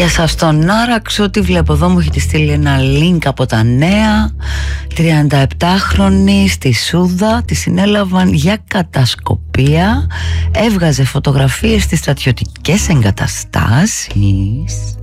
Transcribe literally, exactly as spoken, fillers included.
Για σας τον άραξο, τι βλέπω εδώ, μου έχετε στείλει ένα link από τα νέα. τριανταεπτάχρονη στη Σούδα, τη συνέλαβαν για κατασκοπία. Έβγαζε φωτογραφίες στις στρατιωτικές εγκαταστάσεις.